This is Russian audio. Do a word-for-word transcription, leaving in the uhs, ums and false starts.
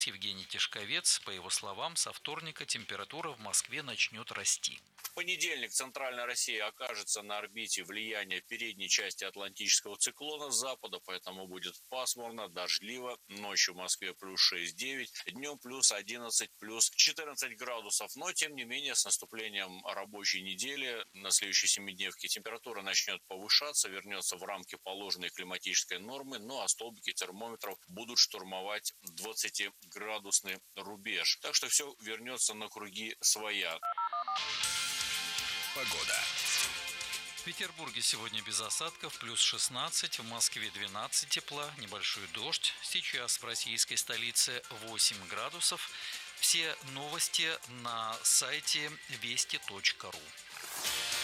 Евгений Тишковец. По его словам, со вторника температура в Москве начнет расти. В понедельник центральная Россия окажется на орбите влияния передней части атлантического циклона с запада, поэтому будет пасмурно, дождливо. Ночью в Москве плюс шесть-девять, днем плюс одиннадцать, плюс четырнадцать градусов. Но, тем не менее, с наступлением рабочей недели на следующей семидневке температура начнет повышаться, вернется в рамки положенной климатической нормы, ну а столбики термометров будут штурмовать двадцатиградусный рубеж. Так что все вернется на круги своя. Погода. В Петербурге сегодня без осадков, плюс шестнадцать, в Москве двенадцать тепла, небольшой дождь. Сейчас в российской столице восемь градусов. Все новости на сайте вести точка ру.